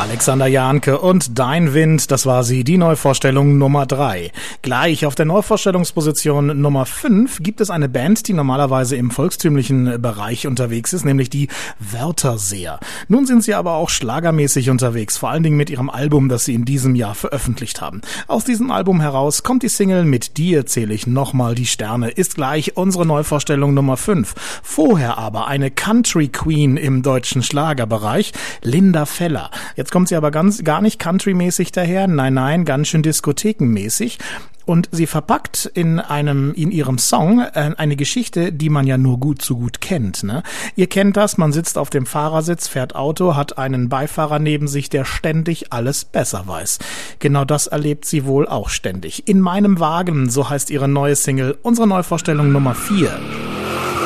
Alexander Jahnke und Dein Wind, das war sie, die Neuvorstellung Nummer 3. Gleich auf der Neuvorstellungsposition Nummer 5 gibt es eine Band, die normalerweise im volkstümlichen Bereich unterwegs ist, nämlich die Wörterseer. Nun sind sie aber auch schlagermäßig unterwegs, vor allen Dingen mit ihrem Album, das sie in diesem Jahr veröffentlicht haben. Aus diesem Album heraus kommt die Single Mit dir zähle ich nochmal die Sterne, ist gleich unsere Neuvorstellung Nummer 5. Vorher aber eine Country Queen im deutschen Schlagerbereich, Linda Feller. Jetzt kommt sie aber gar nicht countrymäßig daher, nein, ganz schön diskothekenmäßig. Und sie verpackt in ihrem Song eine Geschichte, die man ja nur gut zu gut kennt, ne? Ihr kennt das, man sitzt auf dem Fahrersitz, fährt Auto, hat einen Beifahrer neben sich, der ständig alles besser weiß. Genau das erlebt sie wohl auch ständig. In meinem Wagen, so heißt ihre neue Single, unsere Neuvorstellung Nummer 4.